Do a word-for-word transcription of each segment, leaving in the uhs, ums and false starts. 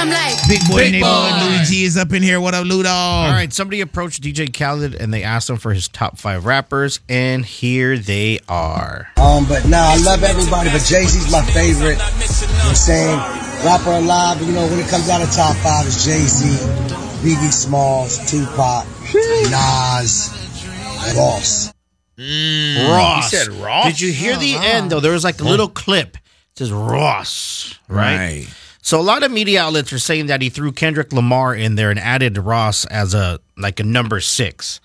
I'm like, Big boy Big neighborhood boy. Louis G is up in here. What up, Lou Dog? All right, somebody approached D J Khaled and they asked him for his top five rappers, and here they are. Um, but nah, I love everybody, but Jay-Z's my favorite. You know what I'm saying? Rapper alive, but you know, when it comes down to top five, it's Jay-Z, Biggie Smalls, Tupac, Nas, Ross. Mm, Ross. He said Ross? Did you hear the end, though? There was like a little clip. It says Ross, right? Right. So a lot of media outlets are saying that he threw Kendrick Lamar in there and added Ross as a like a number six.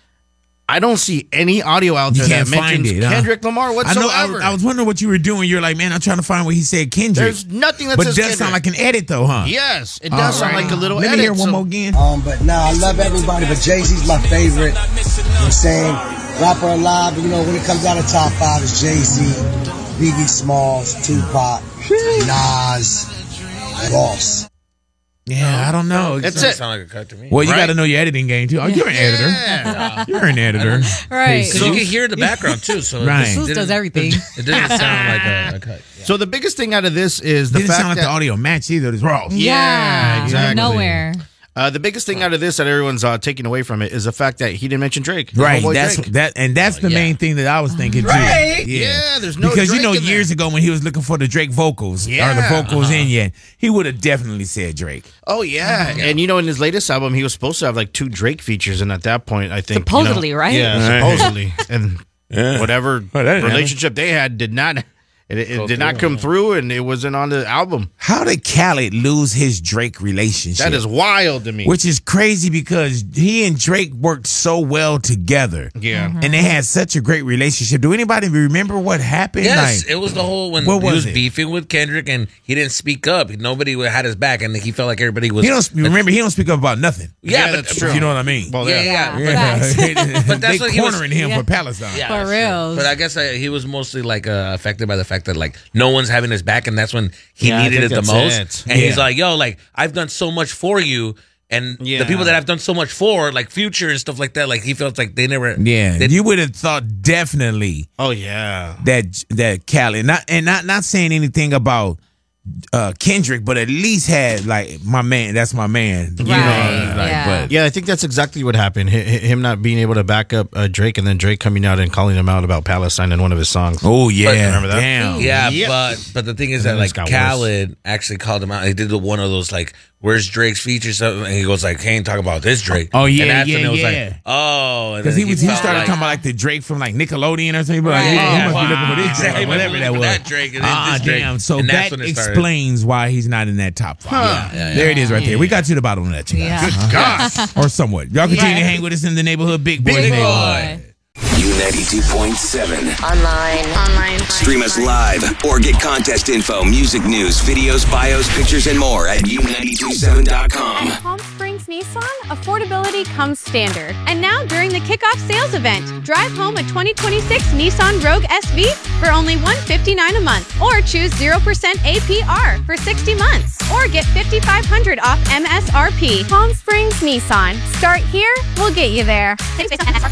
I don't see any audio out there You that can't find mentions it, huh? Kendrick Lamar I know. whatsoever. I was, I was wondering what you were doing. You're like, man, I'm trying to find where he said Kendrick. There's nothing that but it says does Kendrick. sound like an edit, though, huh? Yes, it does sound All like a little Let edit. me hear one so- more again. Um, but nah, I love everybody, but Jay-Z's my favorite. You know what I'm saying? Rapper alive, but you know, when it comes down to top five, it's Jay-Z, Biggie Smalls, Tupac, Nas, Ross. Yeah, I don't know. That's Doesn't it. sound like a cut to me. Well, you Right? got to know your editing game, too. Oh, you're an editor. Yeah. You're an editor. right. Because you can hear the background too, so Right. it just Zeus didn't- does everything. It doesn't sound like a, a cut. Yeah. So the biggest thing out of this is the Didn't fact sound like that the audio match either. It's Ross. Yeah, exactly. Nowhere. Uh, the biggest thing out of this that everyone's uh, taking away from it is the fact that he didn't mention Drake. His Right, homeboy that's Drake. that, and that's the yeah. main thing that I was thinking too. Drake? Yeah. Yeah, there's no because you Drake know in there. years ago when he was looking for the Drake vocals or the Yeah, vocals in yet, he would have definitely said Drake. Oh yeah. and you know in his latest album he was supposed to have like two Drake features, and at that point I think you know- Supposedly, right? Yeah, Right. supposedly, and Yeah. whatever Well, that didn't relationship they had did not. It, it did not come through, and it wasn't on the album. How did Khaled lose his Drake relationship? That is wild to me. Which is crazy because he and Drake worked so well together. Yeah. Mm-hmm. And they had such a great relationship. Do anybody remember what happened? Yes, Like, it was the whole when What he was was it? beefing with Kendrick and he didn't speak up. Nobody had his back, and he felt like everybody was. he don't remember. He don't speak up about nothing. yeah, Yeah, but that's true. You know what I mean? Well, yeah, yeah. yeah, Facts. But that's they what he was- cornering him Yeah. for Palestine. Yeah, For that's reals. true. But I guess uh, he was mostly like uh, affected by the fact that like no one's having his back, and that's when he Yeah, I needed it think the that's most. it. And he's Yeah. like, "Yo, like I've done so much for you." And Yeah. the people that I've done so much for, like Future and stuff like that, like he felt like they never. Yeah, they- you would have thought definitely Oh yeah. that that Khaled, not and not not saying anything about uh, Kendrick, but at least had like my man. That's my man. You Right, know, like, yeah. but Yeah, I think that's exactly what happened. Hi- hi- Him not being able to back up uh, Drake, and then Drake coming out and calling him out about Palestine in one of his songs. oh yeah, remember that? Damn. Yeah, Yep. but but the thing is And that then it's like got Khaled actually called him out. He did the- one of those like, "Where's Drake's feature?" stuff, and he goes like, "Can't talk about this Drake." Oh, yeah, and that's when yeah, it was yeah. like, oh, and Because then he was he felt started like, talking about like the Drake from like Nickelodeon or something. But like, Right. yeah, he Oh, must be looking for this wow. Drake, or whatever that was. That Drake and then ah, this Drake. damn. So And that's that when it started. explains why he's not in that top five. Yeah, yeah, There it is, right there. We got to the bottom of that, you guys. Yeah. God. Or somewhat. Y'all continue Yeah. to hang with us in the neighborhood, Big Boys Big neighborhood. Boy. U ninety-two point seven. Online. Online. Stream us live or get contest info, music news, videos, bios, pictures, and more at U nine two seven dot com. Palm Springs Nissan, affordability comes standard. And now during the kickoff sales event, drive home a twenty twenty-six Nissan Rogue S V for only one hundred fifty-nine dollars a month, or choose zero percent A P R for sixty months, or get fifty-five hundred dollars off M S R P. Palm Springs Nissan. Start here, we'll get you there.